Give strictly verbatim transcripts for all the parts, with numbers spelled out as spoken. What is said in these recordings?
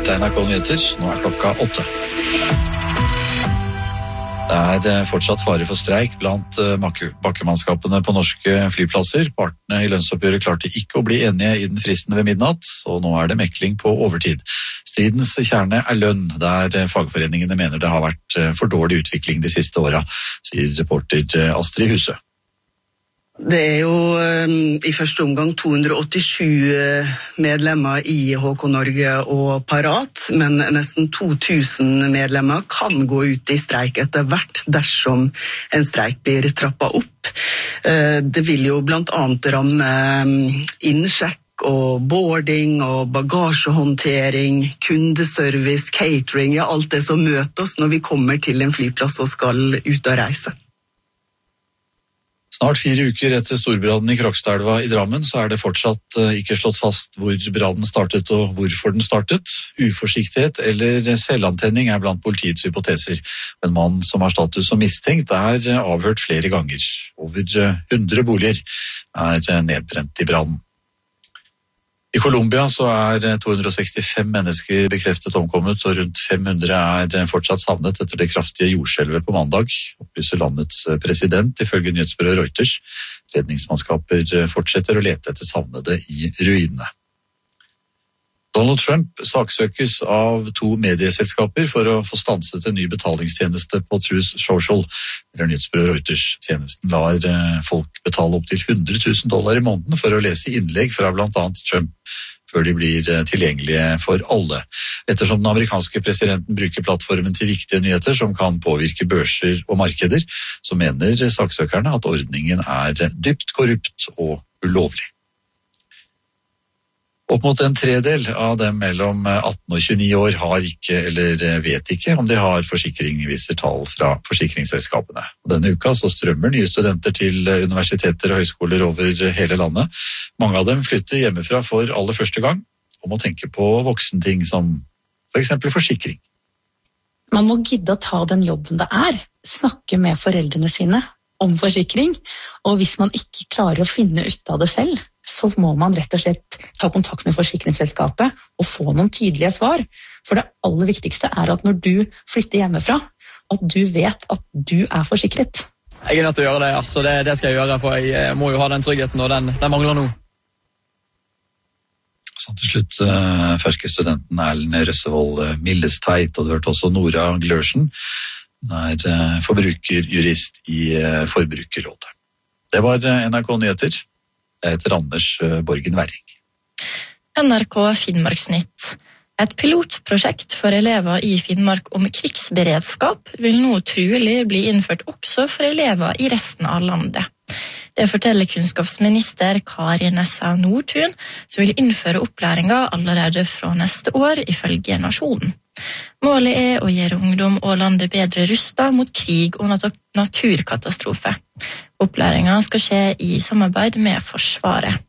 Dette er N R K Nyheter, nå er klokka åtte. Det er fortsatt fare for streik blant bakkemannskapene på norske flyplasser. Partene i lønnsoppgjøret klarte ikke å bli enige i den fristen ved midnatt, og nå er det mekling på overtid. Stridens kjerne er lønn, der fagforeningene mener det har vært for dårlig utvikling de siste åra, sier reporter Astrid Huse. Det er jo um, i første omgang to hundre åttisju medlemmer i H K Norge og Parat, men nesten to tusen medlemmer kan gå ut i streik etter hvert dersom en streik blir trappet opp. Uh, det vil jo blant annet ramme um, innsjekk og boarding og bagasjehåndtering, kundeservice, catering, ja alt det som møter oss når vi kommer til en flyplass og skal ut og reise. Snart fire uker etter storbrannen i Krokstadelva i Drammen, så er det fortsatt ikke slått fast hvor brannen startet og hvorfor den startet. Uforsiktighet eller selvantenning er blant politiets hypoteser. En mann som har status som mistenkt er avhørt flere ganger. Over hundre boliger er nedbrent i brannen. I Colombia så er to hundre sekstifem mennesker bekreftet omkommet, og rundt fem hundre er fortsatt savnet etter det kraftige jordskjelvet på mandag, opplyser landets president ifølge nyhetsbyrået Reuters. Redningsmannskaper fortsetter å lete etter savnede i ruinene. Donald Trump saksøkes av to medieselskaper for å få stanset en ny betalingstjeneste på Truth Social, eller nyhetsbyrået Reuters. Tjenesten lar folk betale opp til hundre tusen dollar i måneden for å lese innlegg fra blant annet Trump, før de blir tilgjengelige for alle. Ettersom den amerikanske presidenten bruker plattformen til viktige nyheter som kan påvirke børser og markeder, så mener saksøkerne at ordningen er dypt korrupt og ulovlig. Opp mot en tredel av dem mellom atten og tjueni år har ikke eller vet ikke om de har forsikring, viser tall fra forsikringsselskapene. Denne uka så strømmer nye studenter til universiteter og høyskoler over hele landet. Mange av dem flytter hjemmefra for aller første gang og må tenke på voksenting som for eksempel forsikring. Man må gidde å ta den jobben det er, snakke med foreldrene sine om forsikring, og hvis man ikke klarer å finne ut av det selv, så må man rett og slett ta kontakt med forsikringsselskapet og få noen tydelige svar. For det aller viktigste er at når du flytter hjemmefra, at du vet at du er forsikret. Jeg er nødt til å gjøre det, ja. Så det, det skal jeg gjøre, for jeg må jo ha den tryggheten, og den, den mangler nå. Så til slutt uh, ferske studenten Erlend Røssevold Millestveit, og du hørte også Nora Glørsen. Hun er uh, forbrukerjurist i uh, Forbrukerrådet. Det var uh, N R K Nyheter. Jeg heter Anders Borgen Werring. N R K Finnmarksnytt. Et pilotprosjekt for elever i Finnmark om krigsberedskap vil nå trolig bli innført også for elever i resten av landet. Det forteller kunnskapsminister Kari Nessa Nordtun, som vil innføre opplæringa allerede fra neste år, ifølge Nasjonen. Målet er å gjøre ungdom og landet bedre rustet mot krig og nat- naturkatastrofe. Opplæringa skal skje i samarbeid med Forsvaret.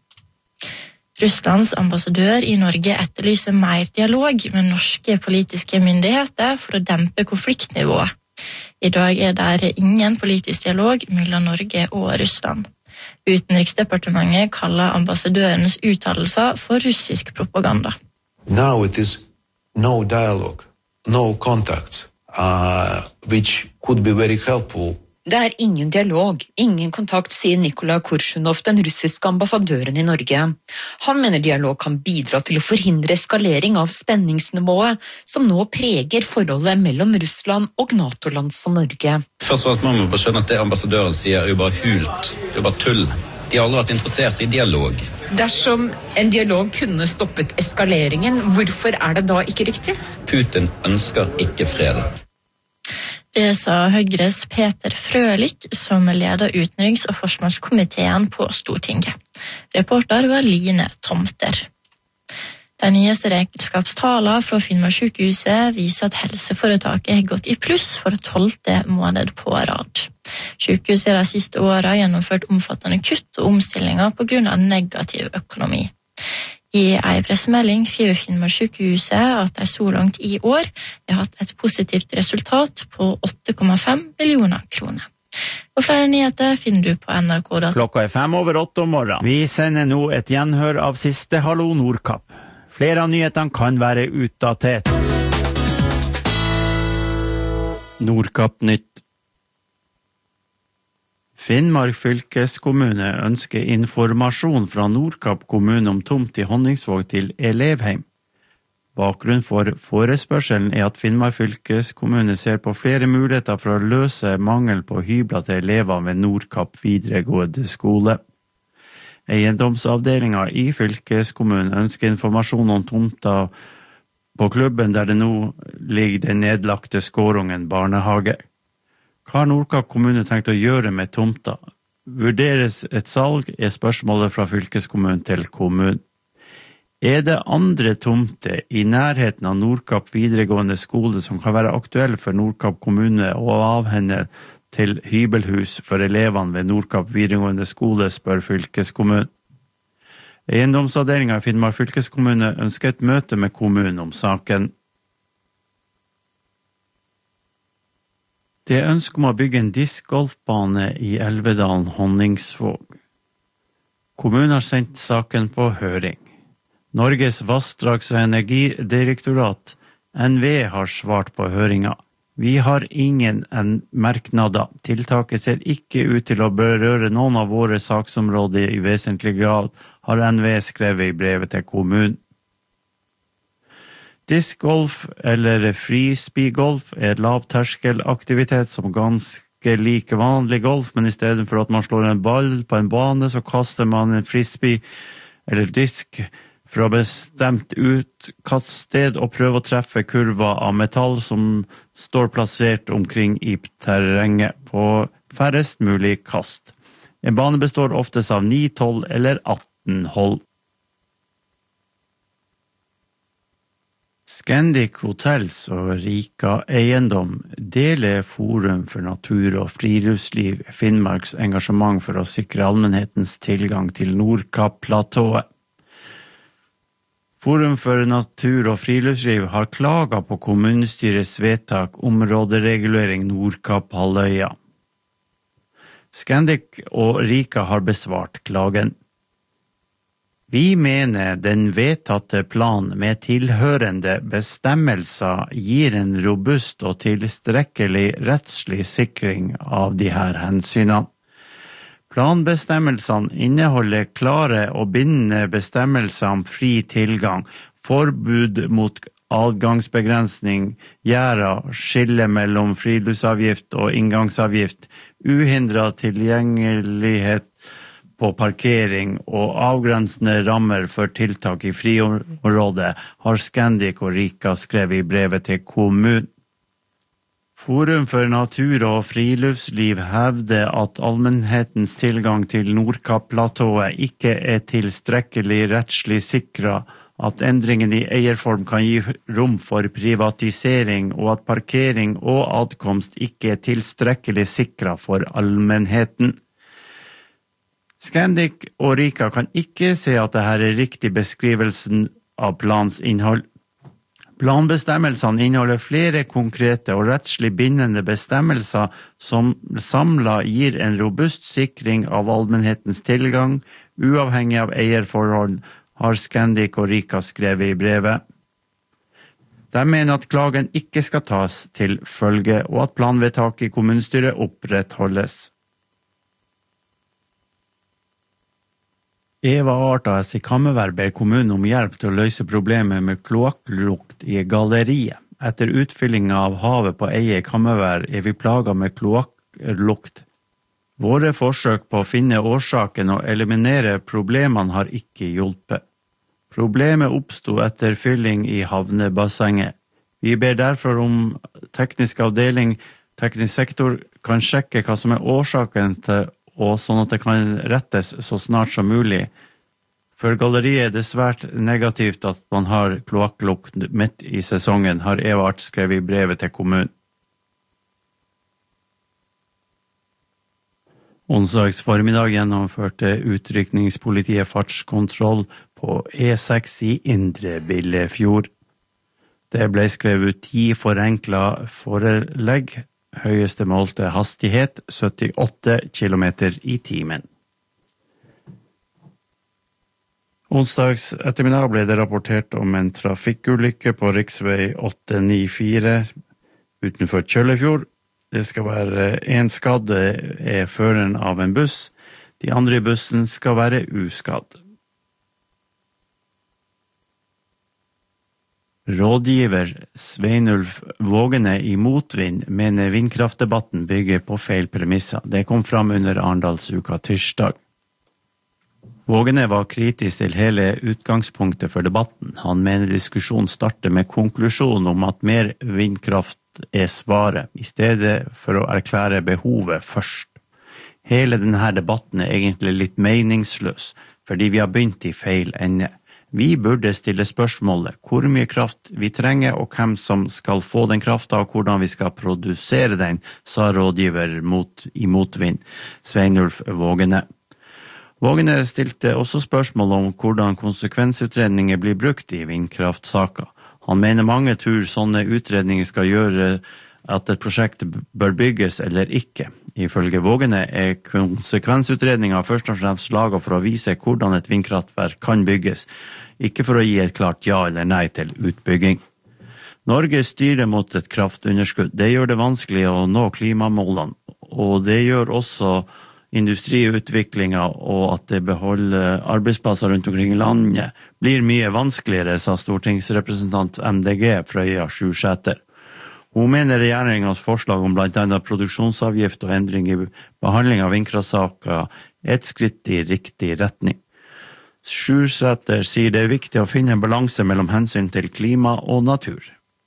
Russlands ambassadør i Norge etterlyser mer dialog med norske politiske myndigheter for å dempe konfliktnivået. I dag er det ingen politisk dialog mellom Norge og Russland. Utenriksdepartementet kaller ambassadørens uttalelser for russisk propaganda. Now it is no dialogue, no contacts, uh, which could be very helpful. Det er ingen dialog, ingen kontakt, sier Nikolai Korshunov, den russiske ambassadøren i Norge. Han mener dialog kan bidra til å forhindre eskalering av spenningsnivået som nå preger forholdet mellom Russland og NATO-land som Norge. Først og fremst må man bare skjønne at det ambassadøren sier er jo bare hult, det er jo bare tull. De har aldri vært interessert i dialog. Dersom en dialog kunne stoppet eskaleringen, hvorfor er det da ikke riktig? Putin ønsker ikke fred. Det sa Høyres Peter Frølich, som leder utenriks- og forsvarskomiteen på Stortinget. Reporter var Line Tomter. De nyeste regnskapstallene fra Finnmarkssykehuset viser at helseforetaket har gått i pluss for tolvte måned på rad. Sykehuset har de siste årene gjennomført omfattende kutt og omstillinger på grunn av negativ økonomi. I en pressemelding skriver Finnmarkssykehuset at de så langt i år har hatt et positivt resultat på åtte komma fem millioner kroner. Og flere nyheter finner du på N R K. Klokka er fem over åtte om morgenen. Vi sender nå et gjenhør av siste Hallo Nordkapp. Flere av nyhetene kan være utdatert. Nordkapp Nytt. Finnmark fylkeskommune ønsker informasjon fra Nordkapp kommune om tomt i Honningsvåg til elevheim. Bakgrunnen for forespørselen er at Finnmark fylkeskommune ser på flere muligheter for å løse mangel på hybler til elever ved Nordkapp videregående skole. Eiendomsavdelingen i fylkeskommunen ønsker informasjon om tomta på klubben der det nå ligger den nedlagte Skårungen barnehage. Hva har Nordkapp kommune tenkt å gjøre med tomta? Vurderes et salg, er spørsmålet fra fylkeskommunen til kommunen. Er det andre tomter i nærheten av Nordkapp videregående skole som kan være aktuelle for Nordkapp kommune å avhende til hybelhus for elevene ved Nordkapp videregående skole, spør fylkeskommunen. Eiendomsavdelingen i Finnmark fylkeskommune ønsker et møte med kommunen om saken. Det er ønske om å bygge en diskgolfbane i Elvedalen Honningsvåg. Kommunen har sendt saken på høring. Norges vassdrags- og energidirektorat, N V, har svart på høringa. Vi har ingen merknader. Tiltaket ser ikke ut til å berøre noen av våre saksområder i vesentlig grad, har N V skrevet i brevet til kommunen. Diskgolf eller frisbeegolf er lavterskelaktivitet som ganske like vanlig golf, men i stedet for at man slår en ball på en bane, så kaster man en frisbee eller disk fra bestemt utkaststed og prøver å treffe kurver av metall som står plassert omkring i terrenget på færrest mulig kast. En bane består oftest av ni, tolv eller atten hold. Scandic Hotels og Rika Eiendom deler Forum for natur og friluftsliv Finnmarks engasjement for å sikre allmennhetens tilgang til Nordkapp-platået. Forum for natur og friluftsliv har klaget på kommunestyrets vedtak områderegulering Nordkapp-halvøya. Scandic og Rika har besvart klagen. Vi mener den vedtatte plan med tilhørende bestemmelser gir en robust og tilstrekkelig rettslig sikring av de her hensynene. Planbestemmelsene inneholder klare og bindende bestemmelser om fri tilgang, forbud mot adgangsbegrensning, gjerder, skille mellom friluftsavgift og inngangsavgift, uhindret tilgjengelighet på parkering og avgrensende rammer for tiltak i friområdet, har Scandic og Rika skrevet i brevet til kommunen. Forum for natur og friluftsliv hevder at allmennhetens tilgang til Nordkapp-platået ikke er tilstrekkelig rettslig sikret, at endringen i eierform kan gi rom for privatisering, og at parkering og adkomst ikke er tilstrekkelig sikret for allmennheten. Scandic og Rika kan ikke se at dette er riktig beskrivelsen av plans innhold. Planbestemmelsene inneholder flere konkrete og rettslig bindende bestemmelser som samlet gir en robust sikring av allmennhetens tilgang, uavhengig av eierforhold, har Scandic og Rika skrevet i brevet. De mener at klagen ikke skal tas til følge, og at planvedtaket i kommunestyret opprettholdes. Eva Artas i Kammervær ber kommunen om hjelp til å løse problemet med kloakklukt i galleriet. Etter utfylling av havet på Eie i Kammervær er vi plaget med kloakklukt. Våre forsøk på å finne årsaken og eliminere problemene har ikke hjulpet. Problemet oppstod etter fylling i havnebassenget. Vi ber derfor om teknisk avdeling, teknisk sektor kan sjekke hva som er årsaken til, og sånn at det kan rettes så snart som mulig. For galleriet er det svært negativt at man har kloakklukt midt i sesongen, har Eva Art skrevet i brevet til kommunen. Onsdags formiddag gjennomførte utrykningspolitiet fartskontroll på E seks i Indre Billefjord. Det ble skrevet ut ti forenklet forelegg, høyeste målte hastighet syttiåtte kilometer i timen. Onsdags ettermiddag ble det rapportert om en trafikkulykke på riksvei åtte ni fire utenfor Kjøllefjord. Det skal være en skadde er føreren av en buss. De andre i bussen skal være uskadd. Rådgiver Sveinulf Vågene i Motvind mener vindkraftdebatten bygger på feil premisser. Det kom fram under Arendalsuka tirsdag. Vågene var kritisk til hele utgangspunktet for debatten. Han mener diskusjonen starter med konklusjonen om at mer vindkraft er svaret, i stedet for å erklære behovet først. Hele denne debatten er egentlig litt meningsløs, fordi vi har begynt i feil ende. Vi burde stille spørsmålet hvor mye kraft vi trenger og hvem som skal få den kraften og hvordan vi skal produsere den, sa rådgiver mot, i Motvind, Sveinulf Vågene. Vågene stilte også spørsmål om hvordan konsekvensutredninger blir brukt i vindkraftsaker. Han mener mange tror sånne utredninger skal gjøre at et prosjekt bør bygges eller ikke. Ifølge Vågene er konsekvensutredninger først og fremst laget for å vise hvordan et vindkraftverk kan bygges, ikke for å gi et klart ja eller nei til utbygging. Norge styrer mot et kraftunderskudd. Det gjør det vanskelig å nå klimamålene, og det gjør også industriutviklinga og at det beholder arbeidsplasser rundt omkring i landet blir mye vanskeligere, sa stortingsrepresentant M D G Frøya Sjusæter. Hun mener regjeringens forslag om blant annet produksjonsavgift og endring i behandling av vindkraftsaker er et skritt i riktig retning. Sjusæter sier det er viktig å finne en balanse mellom hensyn til klima og natur.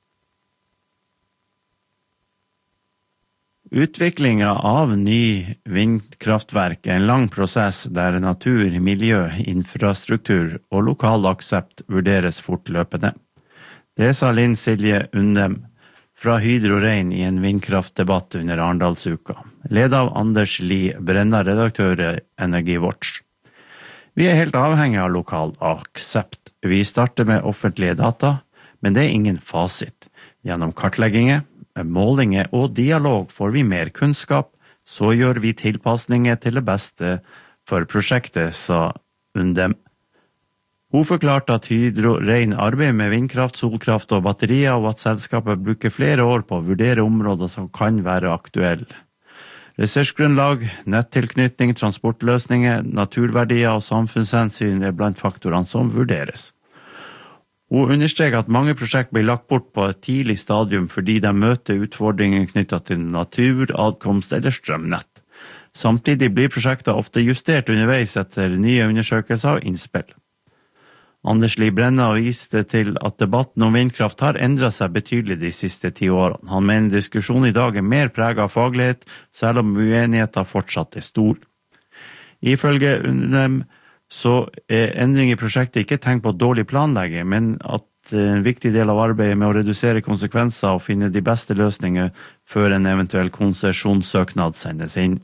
Utviklingen av ny vindkraftverk er en lang prosess der natur, miljø, infrastruktur og lokal aksept vurderes fortløpende. Det sa Linn Silje Undem fra Hydro Rein i en vindkraftdebatt under Arendalsuka, ledet av Anders Li Brenna, redaktør i EnergiWatch. Vi er helt avhengig av lokal aksept. Vi starter med offentlige data, men det er ingen fasit. Gjennom kartlegginger, målinger og dialog får vi mer kunnskap, så gjør vi tilpasninger til det beste for prosjektet, sa Undem. Hun forklarte at Hydro Rein arbeider med vindkraft, solkraft og batterier, og at selskapet bruker flere år på å vurdere områder som kan være aktuelle. Ressursgrunnlag, nettilknytning, transportløsninger, naturverdier og samfunnshensyn er blant faktorene som vurderes. Hun understreker at mange prosjekt blir lagt bort på et tidlig stadium fordi de møter utfordringer knyttet til natur, adkomst eller strømnett. Samtidig blir prosjekter ofte justert underveis etter nye undersøkelser og innspill. Anders Li Brenna viste til at debatten om vindkraft har endret seg betydelig de siste ti årene. Han mener diskusjonen i dag er mer preget av faglighet, selv om uenigheten fortsatt er stor. Ifølge UNEM så er endring i prosjektet ikke tenkt på dårlig planlegging, men at en viktig del av arbeidet med å redusere konsekvenser og finne de beste løsninger før en eventuell konsesjonssøknad sendes inn.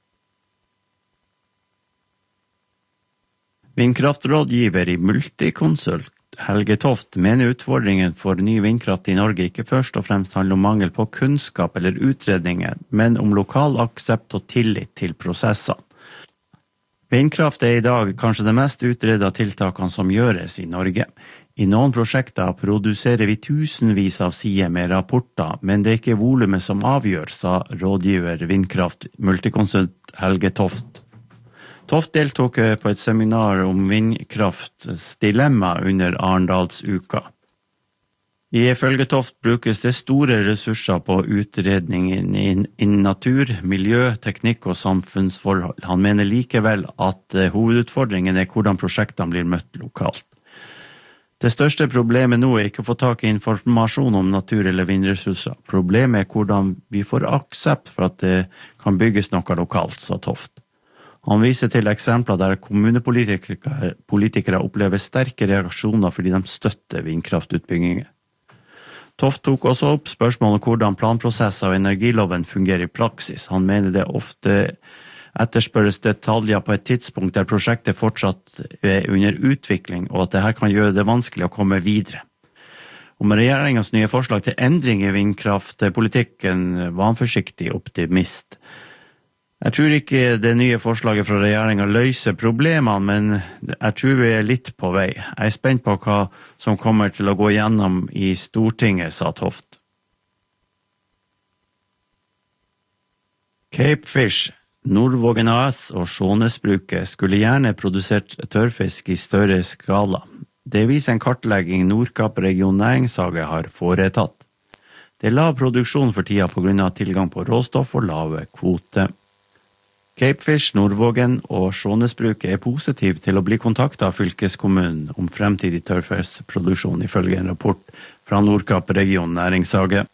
Vindkraftrådgiver i Multiconsult, Helge Toft, mener utfordringen for ny vindkraft i Norge ikke først og fremst handler om mangel på kunnskap eller utredninger, men om lokal aksept og tillit til prosessene. Vindkraft er i dag kanskje det mest utredede tiltakene som gjøres i Norge. I noen prosjekter produserer vi tusenvis av sider med rapporter, men det er ikke volumet som avgjør, sa rådgiver Vindkraft Multiconsult Helge Toft. Toft deltok på et seminar om vindkrafts dilemma under Arendalsuka. Ifølge Toft brukes det store ressurser på utredning innen natur, miljø, teknikk og samfunnsforhold. Han mener likevel at hovedutfordringen er hvordan prosjektene blir møtt lokalt. Det største problemet nå er ikke å få tak i informasjon om natur eller vindressurser. Problemet er hvordan vi får aksept for at det kan bygges noe lokalt, sa Toft. Han viser til eksempler der kommunepolitikere politikere opplever sterke reaksjoner fordi de støtter vindkraftutbygginger. Toft tok også opp spørsmål om hvordan planprosesser og energiloven fungerer i praksis. Han mener det ofte etterspørres detaljer på et tidspunkt der prosjektet fortsatt er under utvikling, og at dette kan gjøre det vanskelig å komme videre. Om regjeringens nye forslag til endring i vindkraftpolitikken var han forsiktig optimist. Jeg tror ikke det nye forslaget fra regjeringen løser problemene, men jeg tror vi er litt på vei. Jeg er spent på hva som kommer til å gå gjennom i Stortinget, sa Toft. Cape Fish, Nordvågen A S og Skjånesbruket skulle gjerne produsert tørrfisk i større skala. Det viser en kartlegging Nordkapp region næringshage har foretatt. Det er lav produksjon for tida på grunn av tilgang på råstoff og lave kvote. Cape Fish, Nordvågen og Skjånesbruket er positiv til å bli kontaktet av fylkeskommunen om fremtidig tørrfiskproduksjon ifølge en rapport fra Nordkapp region næringshage.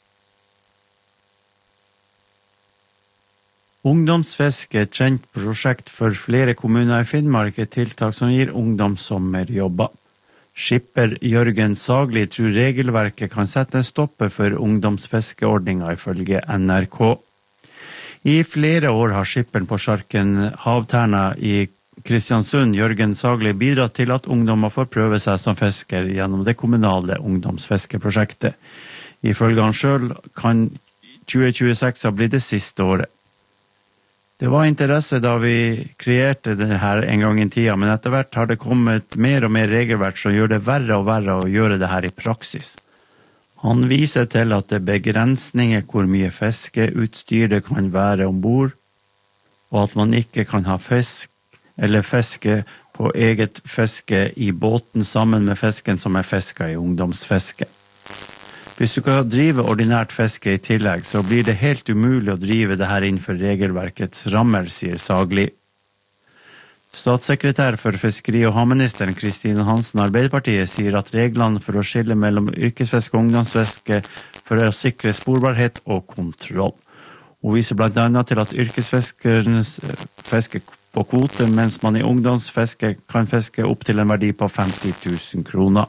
Ungdomsfiske, et kjent prosjekt for flere kommuner i Finnmark, er tiltak som gir ungdom sommerjobber. Skipper Jørgen Sagli tror regelverket kan sette en stopper for ungdomsfiskeordninger ifølge N R K. I flere år har skipperen på Sjarken Havterna i Kristiansund, Jørgen Sagli, bidratt til at ungdommer får prøve seg som fisker gjennom det kommunale ungdomsfiskeprosjektet. Ifølge han selv kan tjue tjueseks ha blitt det siste året. Det var interesse da vi kreerte det her en gang i tida, men etter hvert har det kommet mer og mer regelverk som gjør det verre og verre å gjøre det her i praksis. Han viser til at det er begrensninger hvor mye fiskeutstyr det kan være ombord, og at man ikke kan ha fisk eller fiske på eget fiske i båten sammen med fisken som er fisket i ungdomsfiske. Hvis du kan drive ordinært fiske i tillegg, så blir det helt umulig å drive det her innenfor regelverkets rammer, sier Sagli. Statssekretær for fiskeri- og havministeren Kristine Hansen Arbeiderpartiet sier at reglene for å skille mellom yrkesfiske og ungdomsfiske for å sikre sporbarhet og kontroll. Hun viser blant annet til at yrkesfiskernes fisker på kvote, mens man i ungdomsfiske kan fiske opp til en verdi på femti tusen kroner.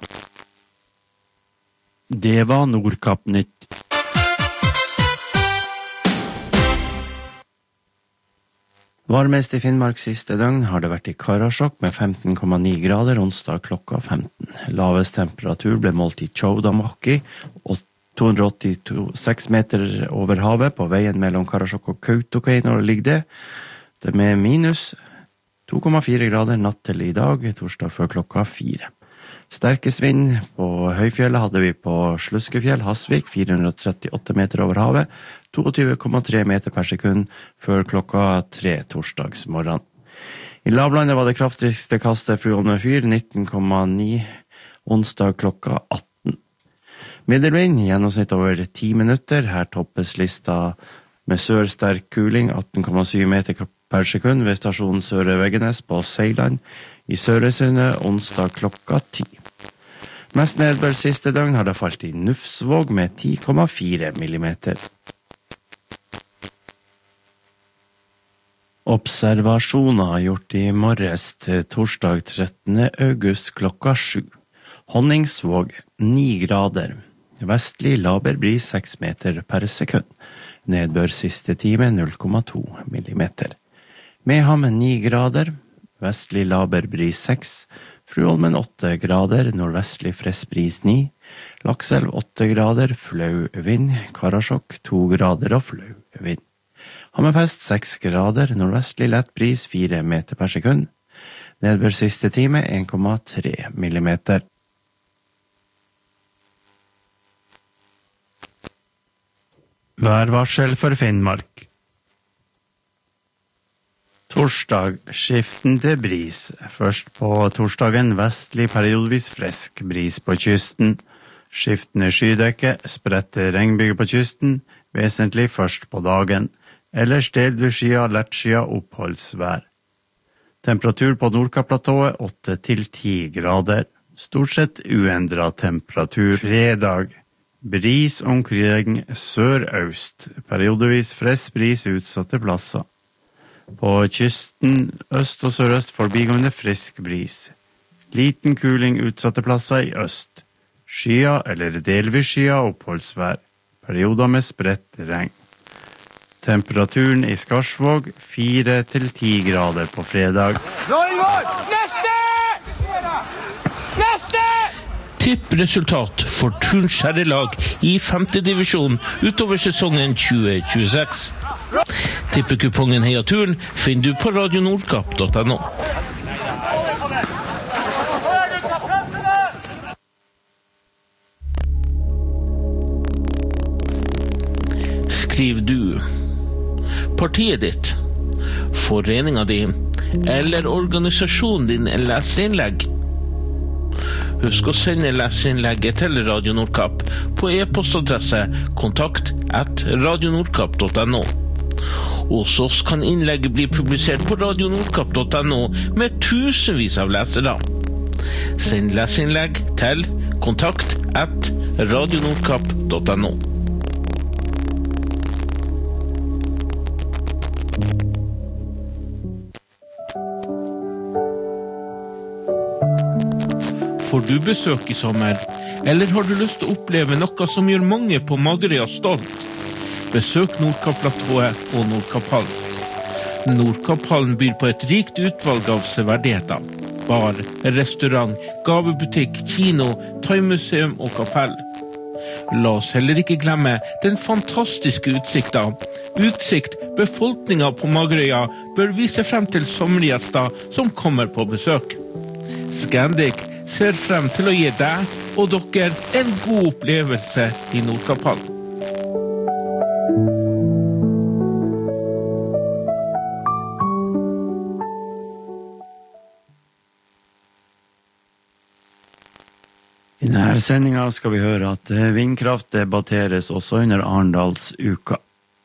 Det var Nordkapp Nytt. Varmest i Finnmark siste døgn har det vært i Karasjok med femten komma ni grader onsdag klokka femten. Lavest temperatur ble målt i Tjoudamakki, to hundre åttiseks meter over havet på veien mellom Karasjok og Kautokeino ligger det. Det med minus to komma fire grader natt til i dag, torsdag før klokka fire. Sterkest vind på høyfjellet hadde vi på Sluskefjell, Hasvik, fire hundre trettiåtte meter over havet, tjueto komma tre meter per sekund før klokka tre torsdagsmorgen. I lavlandet var det kraftigste kastet Fruholmen fyr, nitten komma ni onsdag klokka atten. Middelvind, gjennomsnitt over ti minutter, her toppes lista med sør-sterk kuling, atten komma syv meter per sekund ved stasjonen Søre Veggenes på Seiland, i Søresundet onsdag klokka ti. Mest nedbør siste døgn har det falt i Nufsvåg med ti komma fire millimeter. Observasjoner gjort i morges til torsdag trettende august klokka sju. Honningsvåg ni grader. Vestlig laber bris seks meter per sekund. Nedbør siste time null komma to millimeter. Mehamn ni grader. Vestlig laber bris seks. Fruholmen åtte grader. Nordvestlig frisk bris ni. Lakselv åtte grader. Flau vind. Karasjok to grader og flau vind. Hammerfest seks grader, nordvestlig lett bris fire meter per sekund. Nedbør siste time en komma tre millimeter. Værvarsel for Finnmark. Torsdag skiftende bris. Først på torsdagen vestlig periodvis frisk bris på kysten. Skiftende skydekke, spredte regnbyger på kysten, vesentlig først på dagen. Eller delvisskia, lettskia, oppholdsvær. Temperatur på Nordkapp-platået åtte til ti grader. Stort sett uendret temperatur. Fredag. Bris omkring sør-øst. Periodevis frisk bris utsatte plasser. På kysten øst og sørøst forbigående frisk bris. Liten kuling utsatte plasser i øst. Skia eller delvisskia, oppholdsvær. Perioder med spredt regn. Temperaturen i Skarsvåg fire til ti grader på fredag. Neste! Neste! Tippresultat for Turns herrelag i femte divisjon utover sesongen tjue tjueseks. Tippekupongen Heia Turen finner du på radionordkapp punktum no. Skriv du partiet ditt, foreningen din eller organisasjonen din en leserinnlegg? Husk å sende leserinnlegget til Radio Nordkapp på e-postadresse kontakt at radionordkapp punktum no. Og så kan innlegget bli publisert på radionordkapp punktum no med tusenvis av lesere. Send leserinnlegg til kontakt at radionordkapp punktum no. Får du besøk i sommer, eller har du lyst til å oppleve noe som gjør mange på Magerøya stolt? Besøk Nordkapp-platået og Nordkapphallen. Nordkapphallen byr på et rikt utvalg av severdigheter. Bar, restaurant, gavebutikk, kino, thaimuseum og kapell. La oss heller ikke glemme den fantastiske utsikten. Utsikt befolkningen på Magerøya bør vise frem til sommergjester som kommer på besøk. Scandic ser frem til å gi deg og dere en god opplevelse i Nordkapphallen. I denne sendingen skal vi høre at vindkraft debatteres også under Arendalsuka.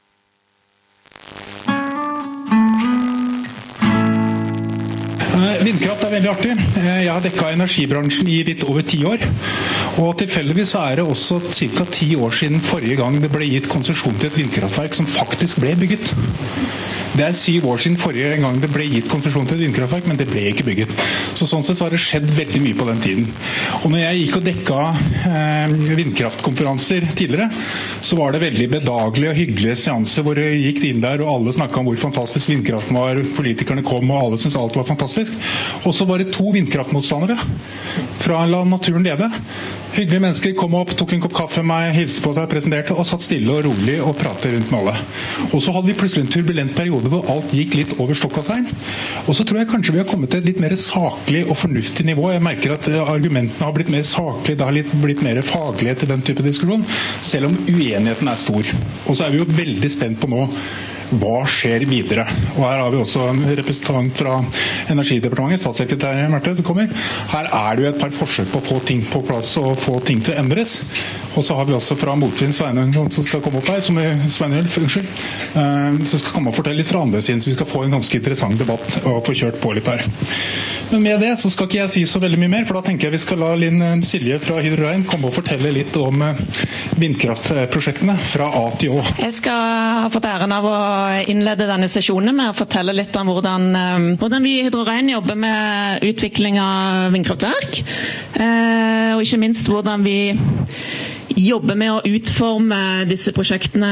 Vindkraft er veldig artig. Jeg har dekket energibransjen i litt over ti år. Og tilfeldigvis er det også ca. ti år siden forrige gang det ble gitt konsesjon til et vindkraftverk som faktisk ble bygget. Det er syv år siden forrige gang det ble gitt konsesjon til et vindkraftverk, men det ble ikke bygget. Så sånn sett så har det skjedd veldig mye på den tiden. Og når jeg gikk og dekket eh, vindkraftkonferanser tidligere, så var det veldig bedagelige og hyggelige seanser hvor jeg gikk inn der og alle snakket om hvor fantastisk vindkraften var, politikerne kom og alle syntes alt var fantastisk. Og så var det to vindkraftmotstandere fra La Naturen Leve. Hyggelige mennesker kom opp, tok en kopp kaffe med meg, hilste på seg, presenterte og satt stille og rolig og pratet rundt med alle. Og så hadde vi plutselig en turbulent periode hvor alt gikk litt over stokk og stein. Og så tror jeg kanskje vi har kommet til et litt mer saklig og fornuftig nivå. Jeg merker at argumentene har blitt mer saklige, det har litt, blitt mer faglighet i den type diskusjon, selv om uenigheten er stor. Og så er vi jo veldig spent på nå hva skjer videre. Og her har vi også en representant fra Energidepartementet, statssekretær Marte, som kommer. Her er det jo et par forsøk på å få ting på plass og få ting til å endres. Og så har vi også fra Motvind Sveinung som skal komme opp her, som er Sveinulf, unnskyld, som skal komme og fortelle litt fra andre siden, så vi skal få en ganske interessant debatt og få kjørt på litt her. Men med det så skal ikke jeg si så veldig mye mer, for da tenker jeg vi skal la Linn Silje fra Hydro Rein komme og fortelle litt om vindkraftprosjektene fra A til Å. Jeg skal ha fått æren av å innlede denne sesjonen med å fortelle litt om hvordan, hvordan vi i Hydro Rein jobber med utvikling av vindkraftverk, og ikke minst hvordan vi jobber med å utforme disse prosjektene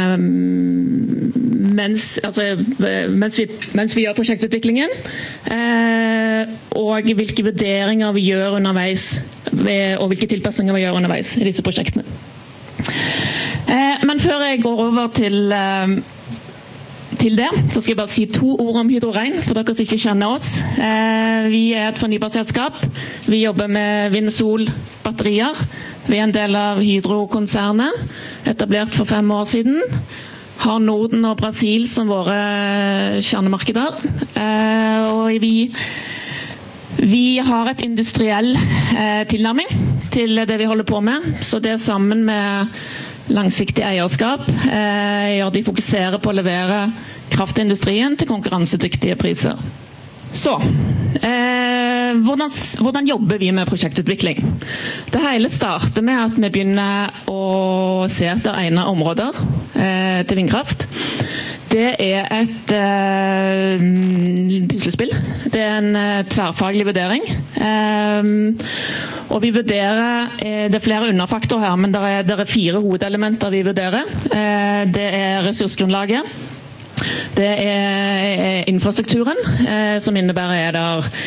mens, altså, mens, vi, mens vi gjør prosjektutviklingen, eh, og hvilke vurderinger vi gjør underveis, og hvilke tilpasninger vi gjør underveis i disse prosjektene. Eh, men før jeg går over til, eh, til det, så skal jeg bare si to ord om Hydro Rein, for dere som ikke kjenner oss. Eh, vi er et fornybarselskap. Vi jobber med vind- og solbatterier. Vi er en del av Hydro-konsernet, etablert for fem år siden. Har Norden og Brasil som våre kjernemarkeder. Eh, og vi, vi har et industriell eh, tilnærming til det vi holder på med. Så det sammen med langsiktig eierskap eh, gjør de fokuserer på å levere kraftindustrien til konkurransedyktige priser. Så, eh, hvordan, hvordan jobber vi med prosjektutvikling? Det hele starter med at vi begynner å se etter egne områder eh, til vindkraft. Det er et eh, puslespill. Det er en eh, tverrfaglig vurdering. Eh, og vi vurderer, eh, det er flere underfaktorer her, men det er, det er fire hovedelementer vi vurderer. Eh, det er ressursgrunnlaget. Det er infrastrukturen, eh, som innebærer er der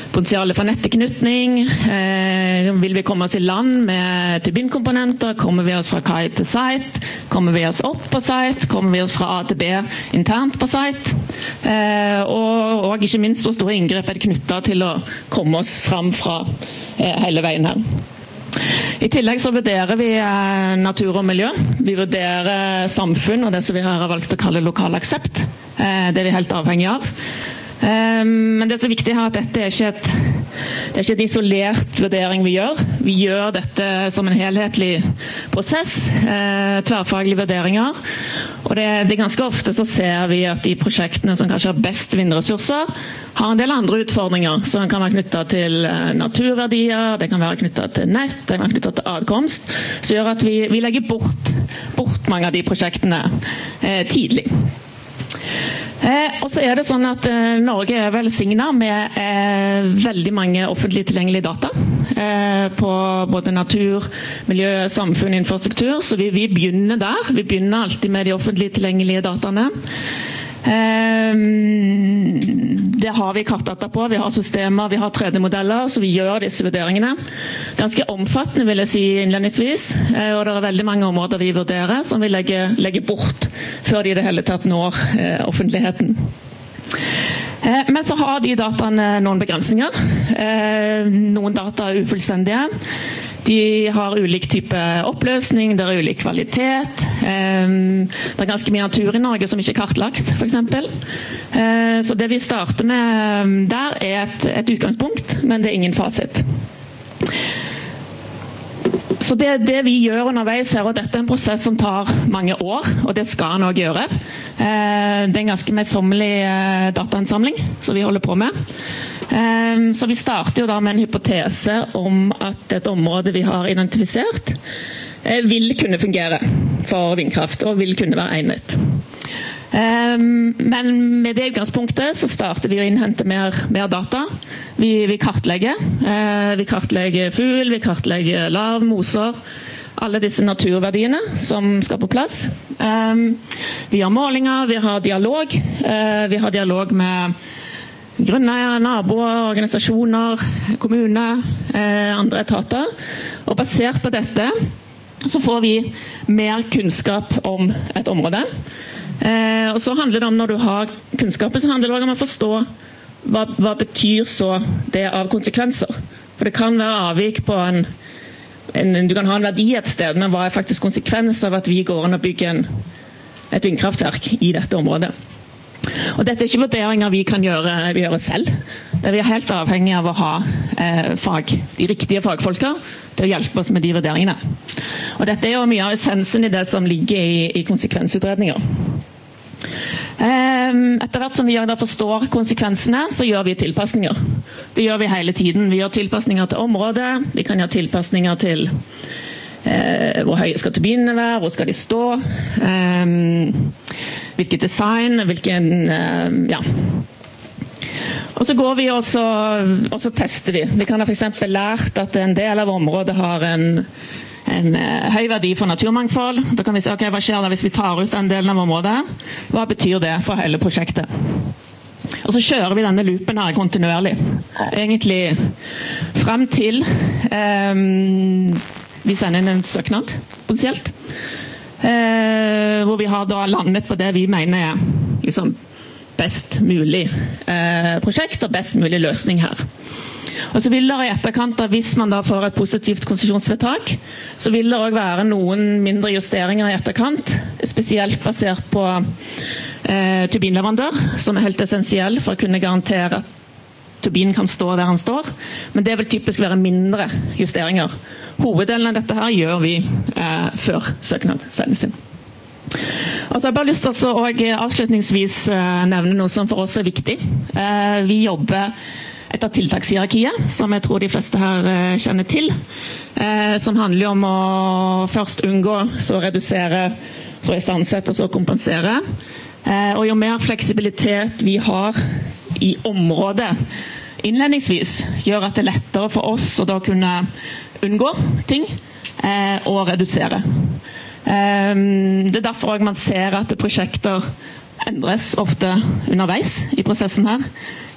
potensialet for netteknytning, eh, vil vi komme oss i land med turbinkomponenter, kommer vi oss fra kai til site, kommer vi oss opp på site, kommer vi oss fra A til B internt på site, eh, og, og ikke minst hvor store inngrep er det knyttet til å komme oss fram fra eh, hele veien her. I tillegg så vurderer vi eh, natur og miljø, vi vurderer samfunn og det som vi her har valgt å kalle lokal aksept, eh, det er vi helt avhengig av. Men det som er viktig her er at dette er ikke et, det er ikke et isolert vurdering vi gjør. Vi gjør dette som en helhetlig prosess, eh, tverrfaglige vurderinger. Og det, det ganske ofte så ser vi at de prosjektene som kanskje har best vindressurser, har en del andre utfordringer som kan være knyttet til naturverdier, det kan være knyttet til nett, det kan være knyttet til adkomst, som gjør at vi, vi legger bort, bort mange av de prosjektene eh, tidlig. Eh, og så er det sånn at eh, Norge er velsignet med eh, veldig mange offentlig tilgjengelige data eh, på både natur, miljø, samfunn, infrastruktur, så vi, vi begynner der. Vi begynner alltid med de offentlig tilgjengelige dataene. Eh, det har vi kartdata på, vi har systemer, vi har tre D-modeller, så vi gjør disse vurderingene. Ganske omfattende vil jeg si innledningsvis, eh, og det er veldig mange områder vi vurderer som vi legger, legger bort før de i det hele tatt når eh, offentligheten. Eh, men så har de dataene noen begrensninger. Eh, noen data er ufullstendige. De har ulik type oppløsning, det er ulik kvalitet. Eh, det er ganske mye natur i Norge som ikke er kartlagt, for eksempel. Eh, så det vi starter med der er et, et utgangspunkt, men det er ingen fasit. Så det, det vi gjør underveis her, og dette er en prosess som tar mange år, og det skal han også gjøre. Eh, det er en ganske møysommelig eh, datainnsamling som vi holder på med. Eh, så vi starter jo da med en hypotese om at et område vi har identifisert eh, vil kunne fungere for vindkraft, og vil kunne være egnet. Um, men med det utgangspunktet så starter vi å innhente mer, mer data. Vi, vi kartlegger. Uh, vi kartlegger fugl, vi kartlegger lav, moser. Alle disse naturverdiene som skal på plass. Um, vi har målinger, vi har dialog. Uh, vi har dialog med grunneiere, naboer, organisasjoner, kommuner, uh, andre etater. Og basert på dette så får vi mer kunnskap om et område. Eh, og så handler det om, når du har kunnskapen, så handler det også om å forstå hva, hva betyr så det av konsekvenser. For det kan være avvik på en, en du kan ha en verdi et sted, men hva er faktisk konsekvens av at vi går inn og bygger en, et vindkraftverk i dette området. Og dette er ikke vurderinger vi kan gjøre, vi gjøre selv. Det er vi helt avhengig av å ha eh, fag, de riktige fagfolka til å hjelpe oss med de vurderingene. Og dette er jo mye av essensen i det som ligger i, i konsekvensutredninger. Etter hvert som vi da forstår konsekvensene, så gjør vi tilpasninger. Det gjør vi hele tiden. Vi gjør tilpasninger til området, vi kan gjøre tilpasninger til eh, hvor høye skal turbinene være, hvor skal de stå, eh, hvilket design, hvilken, eh, ja. Og så går vi og så, og så tester vi. Vi kan ha for eksempel lært at en del av området har en en uh, høy verdi for naturmangfold. Da kan vi se, ok, hva skjer da hvis vi tar ut den delen av området? Hva betyr det for hele prosjektet? Og så kjører vi denne loopen her kontinuerlig. Egentlig frem til um, vi sender inn en søknad, potensielt. Uh, hvor vi har da landet på det vi mener er liksom best mulig uh, prosjekt og best mulig løsning her. Og så vil det i etterkant, hvis man da får et positivt konsesjonsvedtak, så vil det også være noen mindre justeringer i etterkant, spesielt basert på eh, turbinleverandør, som er helt essensiell for å kunne garantere at turbinen kan stå der han står. Men det vil typisk være mindre justeringer. Hoveddelen av dette her gjør vi eh, før søknad sendes inn. Altså, jeg har bare lyst til å avslutningsvis eh, nevne noe som for oss er viktig. Eh, vi jobber etter tiltakshierarkiet, som jeg tror de fleste her eh, kjenner til, eh, som handler om å først unngå, så redusere, så istandsette og så kompensere. Eh, og jo mer fleksibilitet vi har i området innledningsvis, gjør at det er lettere for oss å da kunne unngå ting eh, og redusere. Eh, det er derfor også man ser at prosjekter endres ofte underveis i prosessen her.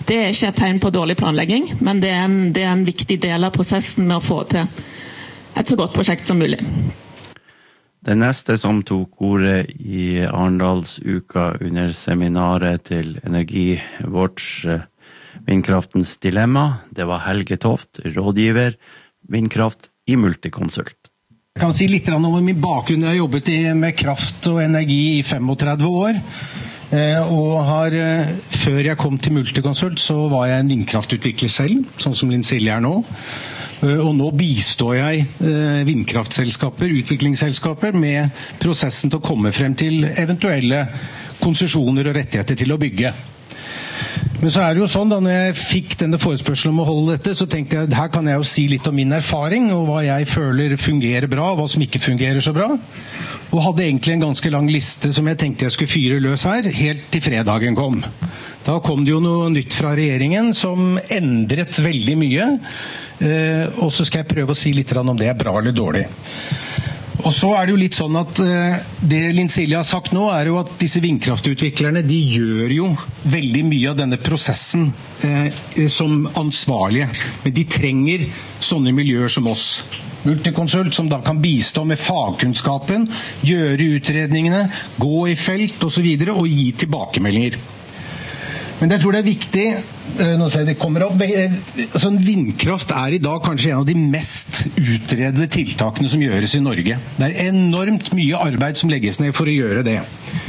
Det er ikke et tegn på dårlig planlegging, men det er, en, det er en viktig del av prosessen med å få til et så godt prosjekt som mulig. Det neste som tok ordet i Arendalsuka under seminaret til EnergiWatch Vindkraftens dilemma, det var Helge Toft, rådgiver, vindkraft i Multiconsult. Jeg kan si litt om min bakgrunn. Jeg har jobbet med kraft og energi i trettifem år, og har, før jeg kom til Multiconsult, så var jeg en vindkraftutvikler selv, sånn som Linn Silje er nå. Og nå bistår jeg vindkraftselskaper, utviklingsselskaper, med prosessen til å komme frem til eventuelle konsesjoner og rettigheter til å bygge. Men så er det jo sånn da, når jeg fikk denne forespørselen om å holde dette, så tenkte jeg, her kan jeg jo si litt om min erfaring, og hva jeg føler fungerer bra, hva som ikke fungerer så bra. Og hadde egentlig en ganske lang liste som jeg tenkte jeg skulle fyre løs her, helt til fredagen kom. Da kom det jo noe nytt fra regjeringen som endret veldig mye, og så skal jeg prøve å si litt om det er bra eller dårlig. Og så er det jo litt sånn at det Linn Silje har sagt nå er jo at disse vindkraftutviklerne, de gjør jo veldig mye av denne prosessen eh, som ansvarlige. Men de trenger sånne miljøer som oss. Multiconsult som da kan bistå med fagkunnskapen, gjøre utredningene, gå i felt og så videre, og gi tilbakemeldinger. Men jeg tror det er viktig, nå ser jeg det kommer opp, altså vindkraft er i dag kanskje en av de mest utredede tiltakene som gjøres i Norge. Det er enormt mye arbeid som legges ned for å gjøre det.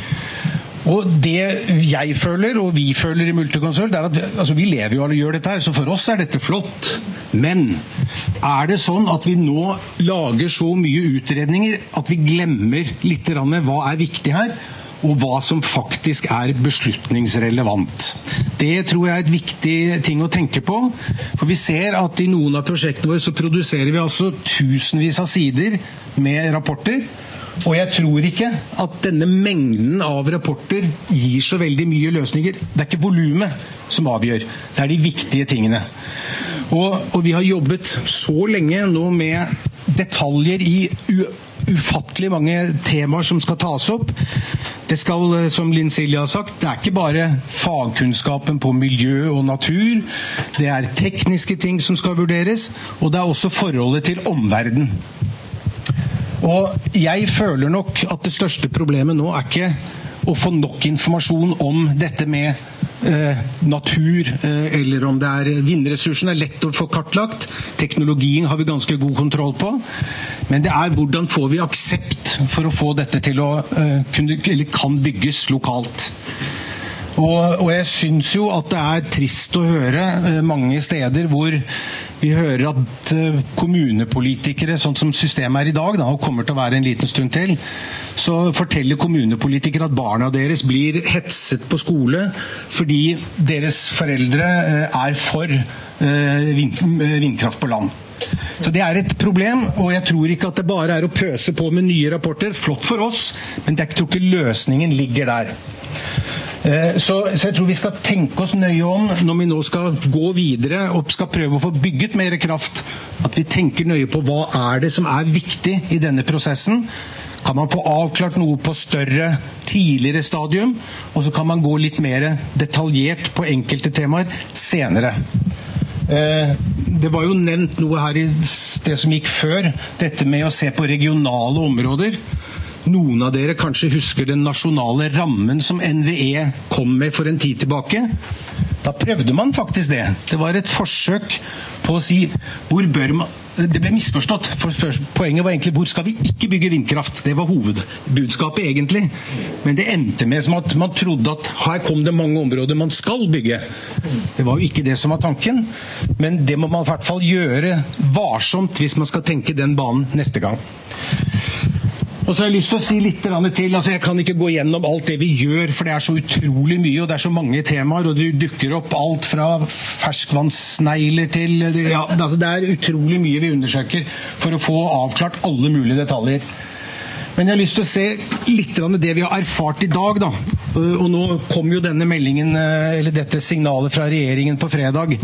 Og det jeg føler, og vi føler i Multiconsult, er at altså, vi lever jo alle og gjør dette her, så for oss er dette flott. Men er det sånn at vi nå lager så mye utredninger at vi glemmer litt grann hva er viktig her, og hva som faktisk er beslutningsrelevant. Det tror jeg er et viktig ting å tenke på, for vi ser at i noen av prosjektene våre så produserer vi altså tusenvis av sider med rapporter, og jeg tror ikke at denne mengden av rapporter gir så veldig mye løsninger. Det er ikke volumet som avgjør, det er de viktige tingene. Og, og vi har jobbet så lenge nå med detaljer i u ufattelig mange temaer som skal tas opp. Det skal, som Linn Silje har sagt, det er ikke bare fagkunnskapen på miljø og natur, det er tekniske ting som skal vurderes, og det er også forholdet til omverden. Og jeg føler nok at det største problemet nå er ikke å få nok informasjon om dette med eh, natur, eh, eller om det er vindressursene, er lett å få kartlagt. Teknologien har vi ganske god kontroll på. Men det er hvordan får vi aksept for å få dette til å eh, kunne, eller kan bygges lokalt. Og, og jeg synes jo at det er trist å høre eh, mange steder hvor vi hører at eh, kommunepolitikere, sånn som systemet er i dag, da, og kommer til å være en liten stund til, så forteller kommunepolitikere at barna deres blir hetset på skole fordi deres foreldre eh, er for eh, vind, vindkraft på land. Så det er et problem, og jeg tror ikke at det bare er å pøse på med nye rapporter. Flott for oss, men jeg tror ikke løsningen ligger der. Så, så jeg tror vi skal tenke oss nøye om når vi nå skal gå videre og skal prøve å få bygget mer kraft, at vi tenker nøye på hva er det som er viktig i denne prosessen. Kan man få avklart noe på større, tidligere stadium, og så kan man gå litt mer detaljert på enkelte temaer senere. Det var jo nevnt noe her i det som gikk før, dette med å se på regionale områder. Noen av dere kanskje husker den nasjonale rammen som N V E kom med for en tid tilbake. Da prøvde man faktisk det. Det var et forsøk på å si hvor bør man... Det ble misforstått, for poenget var egentlig hvor skal vi ikke bygge vindkraft? Det var hovedbudskapet egentlig. Men det endte med som at man trodde at her kom det mange områder man skal bygge. Det var jo ikke det som var tanken, men det må man i hvert fall gjøre varsomt hvis man skal tenke den banen neste gang. Og så har jeg lyst til å si litt til, altså jeg kan ikke gå gjennom alt det vi gjør, for det er så utrolig mye, og det er så mange temaer, og det dukker opp alt fra ferskvannssnegler til, ja, altså det er utrolig mye vi undersøker for å få avklart alle mulige detaljer. Men jeg har lyst til å se litt av det vi har erfart i dag da, og nå kom jo denne meldingen, eller dette signalet fra regjeringen på fredag.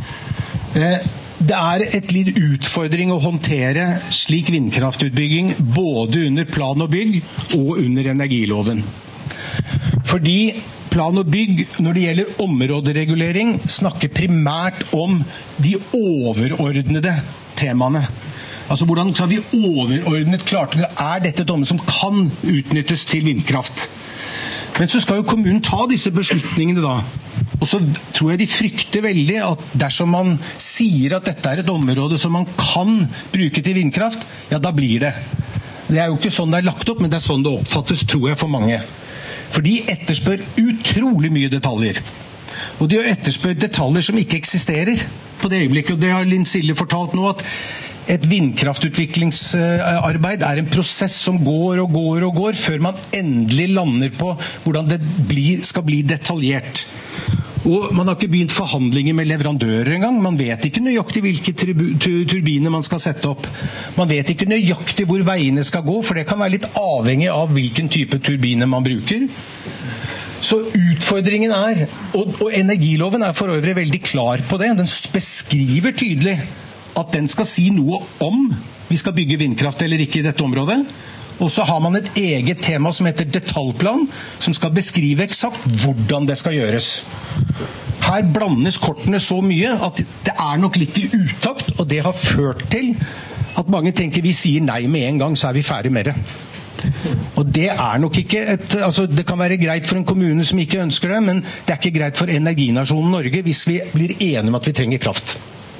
Det er et litt utfordring å håndtere slik vindkraftutbygging både under plan og bygg og under energiloven. Fordi plan og bygg, når det gjelder områderegulering, snakker primært om de overordnede temaene. Altså hvordan skal vi overordnet klart, er dette et område som kan utnyttes til vindkraft? Men så skal jo kommunen ta disse beslutningene da. Og så tror jeg de frykter veldig at dersom man sier at dette er et område som man kan bruke til vindkraft, ja da blir det. Det er jo ikke sånn det er lagt opp, men det er sånn det oppfattes, tror jeg, for mange. For de etterspør utrolig mye detaljer. Og de etterspør detaljer som ikke eksisterer på det øyeblikket. Og det har Linn Silje fortalt nå, at et vindkraftutviklingsarbeid er en prosess som går og går og går, før man endelig lander på hvordan det blir, skal bli detaljert. Og man har ikke begynt forhandlinger med leverandører engang. Man vet ikke nøyaktig hvilke turbiner man skal sette opp. Man vet ikke nøyaktig hvor veiene skal gå, for det kan være litt avhengig av hvilken type turbiner man bruker. Så utfordringen er, og, og energiloven er for øvrig veldig klar på det, den beskriver tydelig at den skal si noe om vi skal bygge vindkraft eller ikke i dette området. Og så har man et eget tema som heter detaljplan, som skal beskrive eksakt hvordan det skal gjøres. Her blandes kortene så mye at det er nok litt i utakt, og det har ført til at mange tenker vi sier nei med en gang, så er vi ferdig med det. Og det er nok ikke et, altså det kan være greit for en kommune som ikke ønsker det, men det er ikke greit for energinasjonen Norge hvis vi blir enige om at vi trenger kraft.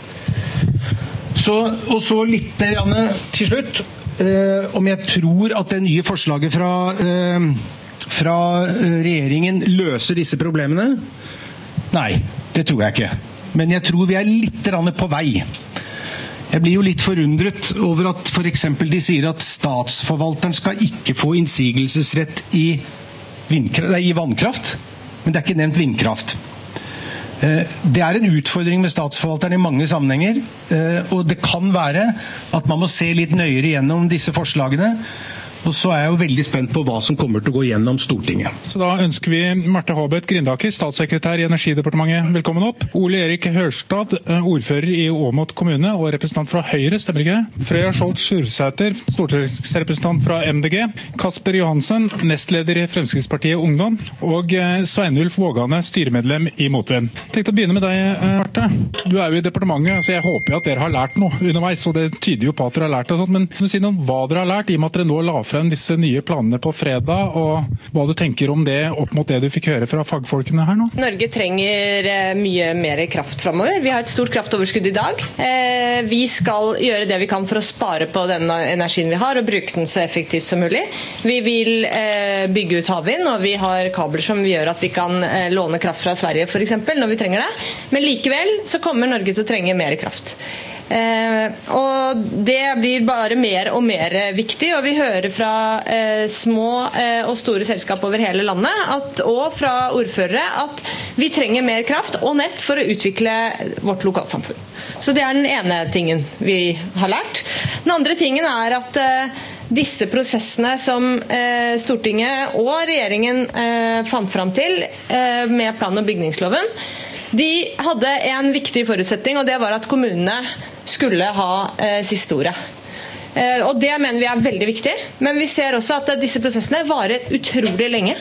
Så, og så litt til slutt, eh, om jeg tror at det nye forslaget fra, eh, fra regjeringen løser disse problemene. Nei, det tror jeg ikke. Men jeg tror vi er litt på vei. Jeg blir jo litt forundret over at for eksempel de sier at statsforvalteren skal ikke få innsigelsesrett i, vindkraft, nei, i vannkraft, men det er ikke nevnt vindkraft. Det er en utfordring med statsforvalteren i mange sammenhenger, og det kan være at man må se litt nøyere gjennom disse forslagene. Og så er jeg jo veldig spent på hva som kommer til å gå gjennom Stortinget. Så da ønsker vi Marte Håbet Grindaker, statssekretær i Energidepartementet, velkommen opp. Ole Erik Hørstad, ordfører i Åmot kommune og representant fra Høyre, stemmer ikke? Freya Scholz Sursæter, stortingsrepresentant fra M D G. Kasper Johansen, nestleder i Fremskrittspartiet Ungdom. Og Sveinulf Vågane, styremedlem i Motvind. Jeg tenkte å begynne med deg, Marte. Du er jo i departementet, så jeg håper at dere har lært noe underveis, og det tyder jo på at dere har lært det. Men kan du si noe om hva dere har lært, i og med at dere nå la frem disse nye planene på fredag, og hva du tenker om det opp mot det du fikk høre fra fagfolkene her nå? Norge trenger mye mer kraft fremover. Vi har et stort kraftoverskudd i dag. Vi skal gjøre det vi kan for å spare på den energien vi har, og bruke den så effektivt som mulig. Vi vil bygge ut havvind, og vi har kabler som gjør at vi kan låne kraft fra Sverige, for eksempel, når vi trenger det. Men likevel så kommer Norge til å trenge mer kraft. Eh, og det blir bare mer og mer viktig, og vi hører fra eh, små eh, og store selskap over hele landet at, og fra ordførere at vi trenger mer kraft og nett for å utvikle vårt lokalsamfunn. Så det er den ene tingen vi har lært. Den andre tingen er at eh, disse prosessene som eh, Stortinget og regjeringen eh, fant fram til eh, med plan- og bygningsloven, de hadde en viktig forutsetning, og det var at kommunene skulle ha eh, siste ordet. Eh, og det mener vi er veldig viktig, men vi ser også at disse prosessene varer utrolig lenge,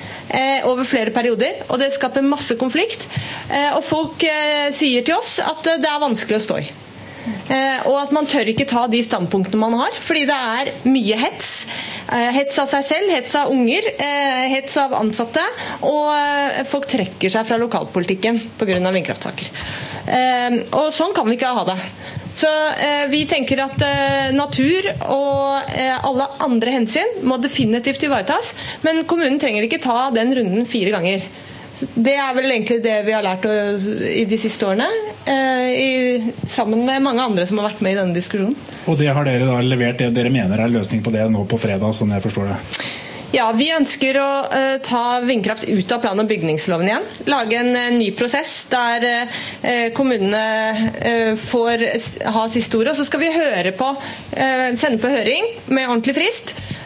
eh, over flere perioder, og det skaper masse konflikt, eh, og folk eh, sier til oss at det er vanskelig å stå i. Eh, og at man tør ikke ta de standpunktene man har, fordi det er mye hets. Eh, hets av seg selv, hets av unger, eh, hets av ansatte, og eh, folk trekker seg fra lokalpolitikken på grunn av vindkraftsaker. Eh, og sånn kan vi ikke ha det. Så eh, vi tenker at eh, natur og eh, alle andre hensyn må definitivt ivaretas, men kommunen trenger ikke ta den runden fire ganger. Det er vel egentlig det vi har lært i de siste årene, eh, i, sammen med mange andre som har vært med i denne diskusjonen. Og det har dere da levert det dere mener er løsning på det nå på fredag, sånn jeg forstår det? Ja, vi ønsker å uh, ta vindkraft ut av plan- og bygningsloven igjen. Lage en uh, ny prosess der uh, kommunene uh, får ha siste ordet. Og så skal vi høre på, uh, sende på høring med ordentlig frist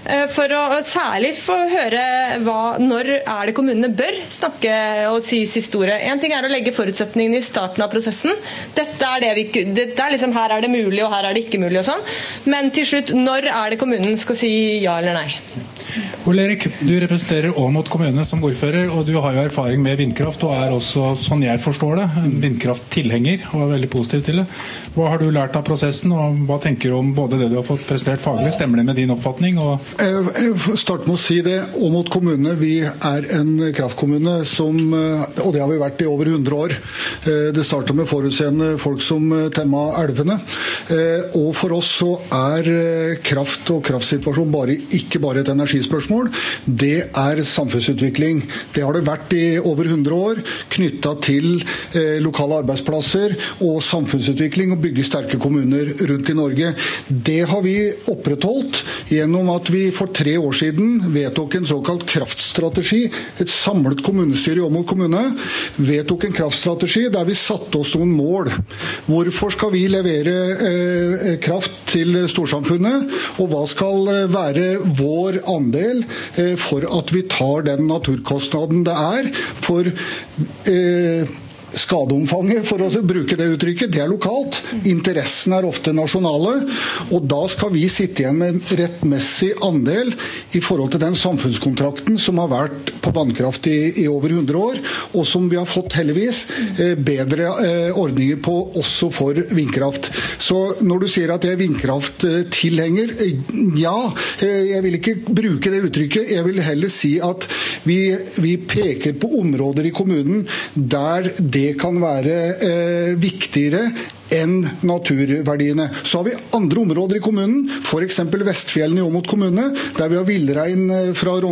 for å særlig få høre hva, når er det kommunene bør snakke og si siste ordet. En ting er å legge forutsetningene i starten av prosessen. Dette er det vi, dette er liksom, her er det mulig og her er det ikke mulig og sånn. Men til slutt, når er det kommunen skal si ja eller nei? Ole Erik, du representerer Åmot kommune som ordfører, og du har jo erfaring med vindkraft, og er også, sånn jeg forstår det, en vindkraft-tilhenger, og er veldig positiv til det. Hva har du lært av prosessen, og hva tenker du om både det du har fått prestert faglig? Stemmer det med din oppfatning? Og Jeg starter med å si det. Åmot kommune, vi er en kraftkommune som, og det har vi vært i over hundre år. Det startet med forutseende folk som temma elvene, og for oss så er kraft og kraftsituasjon bare, ikke bare et energispørsmål. Det er samfunnsutvikling. Det har det vært i over hundre år, knyttet til eh, lokale arbeidsplasser og samfunnsutvikling og bygge sterke kommuner rundt i Norge. Det har vi opprettholdt gjennom at vi for tre år siden vedtok en såkalt kraftstrategi. Et samlet kommunestyre i Åmot kommune vedtok en kraftstrategi der vi satte oss noen mål. Hvorfor skal vi levere eh, kraft til storsamfunnet, og hva skal være vår andel for at vi tar den naturkostnaden det er for eh, skadeomfanget, for å bruke det uttrykket, det er lokalt. Interessen er ofte nasjonale, og da skal vi sitte igjen med en rettmessig andel i forhold til den samfunnskontrakten som har vært på vannkraft i, i over hundre år, og som vi har fått heldigvis eh, bedre eh, ordninger på også for vindkraft. Så når du sier at jeg er vindkraft-tilhenger, eh, ja, eh, jeg vil ikke bruke det uttrykket, jeg vil heller si at vi, vi peker på områder i kommunen der det Det kan være eh, viktigere enn naturverdiene. Så har vi andre områder i kommunen, for eksempel Vestfjellen i Åmot kommune, der vi har villrein fra Rondane